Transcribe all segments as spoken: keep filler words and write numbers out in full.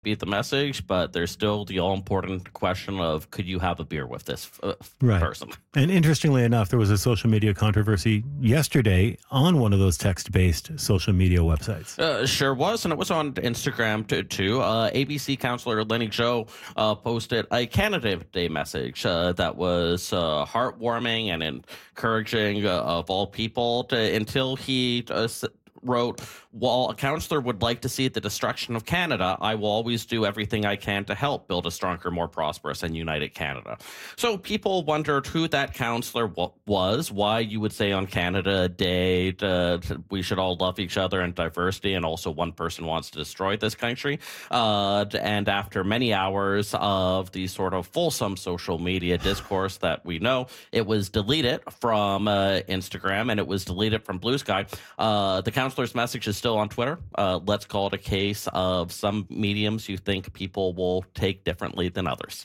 be the message, but there's still the all-important question of, could you have a beer with this uh, right. person? And interestingly enough, there was a social media controversy yesterday on one of those text-based social media websites. Uh, sure was, and it was on Instagram too. too. Uh, A B C councillor Lenny Joe uh, posted a Canada Day message uh, that was uh, heartwarming and encouraging uh, of all people to, until he uh, wrote, while a councillor would like to see the destruction of Canada, I will always do everything I can to help build a stronger, more prosperous and united Canada. So people wondered who that councillor w- was, why you would say on Canada Day uh, we should all love each other and diversity, and also one person wants to destroy this country. Uh, and after many hours of the sort of fulsome social media discourse that we know, it was deleted from uh, Instagram and it was deleted from Blue Sky. Uh, the councillor's message is still on Twitter. Uh, let's call it a case of some mediums you think people will take differently than others.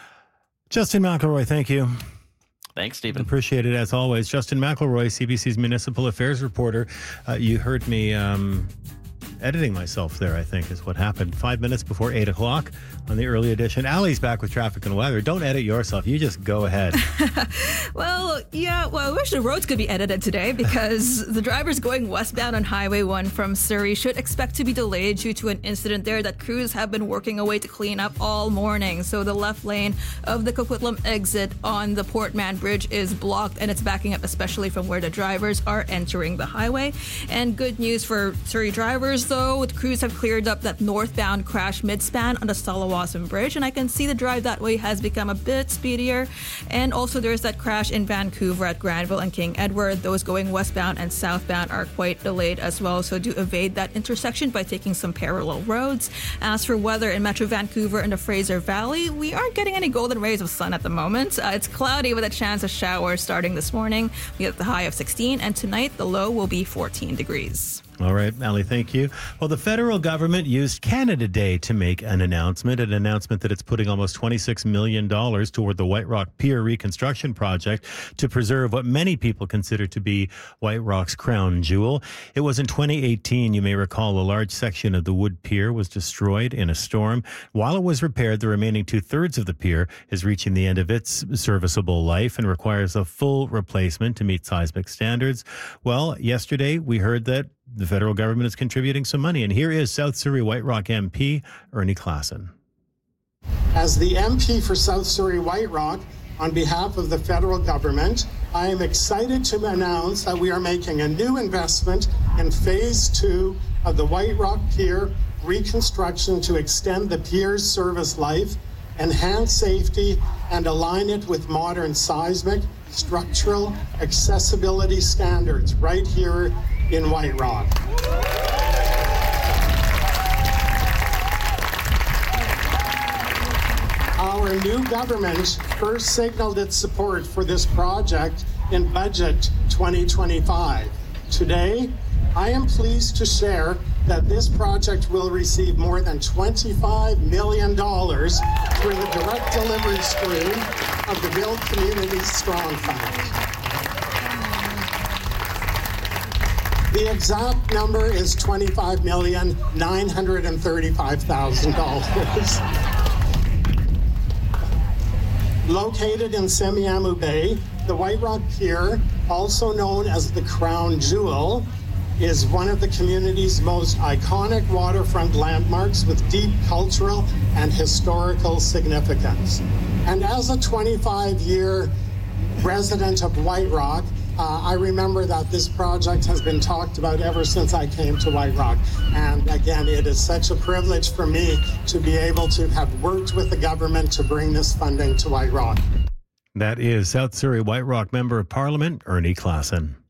Justin McElroy, thank you. Thanks, Stephen. Appreciate it as always. Justin McElroy, C B C's municipal affairs reporter. Uh, you heard me um, editing myself there, I think, is what happened. Five minutes before eight o'clock on the early edition. Allie's back with traffic and weather. Don't edit yourself. You just go ahead. Well, yeah, well, I wish the roads could be edited today because the drivers going westbound on Highway one from Surrey should expect to be delayed due to an incident there that crews have been working away to clean up all morning. So the left lane of the Coquitlam exit on the Port Mann Bridge is blocked and it's backing up, especially from where the drivers are entering the highway. And good news for Surrey drivers, though, the crews have cleared up that northbound crash mid-span on the Stalawasan Bridge, and I can see the drive that way has become a bit speedier. And also there's that crash in Vancouver at Granville and King Edward. Those going westbound and southbound are quite delayed as well, so do evade that intersection by taking some parallel roads. As for weather in Metro Vancouver and the Fraser Valley, we aren't getting any golden rays of sun at the moment. Uh, it's cloudy with a chance of showers starting this morning. We have the high of sixteen, and tonight the low will be fourteen degrees. All right, Allie, thank you. Well, the federal government used Canada Day to make an announcement, an announcement that it's putting almost twenty-six million dollars toward the White Rock Pier reconstruction project to preserve what many people consider to be White Rock's crown jewel. It was in twenty eighteen, you may recall, a large section of the wood pier was destroyed in a storm. While it was repaired, the remaining two-thirds of the pier is reaching the end of its serviceable life and requires a full replacement to meet seismic standards. Well, yesterday we heard that the federal government is contributing some money. And here is South Surrey White Rock M P Ernie Klassen. As the M P for South Surrey White Rock, on behalf of the federal government, I am excited to announce that we are making a new investment in phase two of the White Rock Pier reconstruction to extend the pier's service life, enhance safety, and align it with modern seismic, structural, accessibility standards right here in White Rock. Our new government first signaled its support for this project in Budget twenty twenty-five. Today, I am pleased to share that this project will receive more than twenty-five million dollars through the direct delivery stream of the Build Communities Strong Fund. The exact number is twenty-five million nine hundred thirty-five thousand dollars. Located in Semiahmoo Bay, the White Rock Pier, also known as the Crown Jewel, is one of the community's most iconic waterfront landmarks with deep cultural and historical significance. And as a twenty-five-year resident of White Rock, Uh, I remember that this project has been talked about ever since I came to White Rock. And again, it is such a privilege for me to be able to have worked with the government to bring this funding to White Rock. That is South Surrey White Rock Member of Parliament, Ernie Klassen.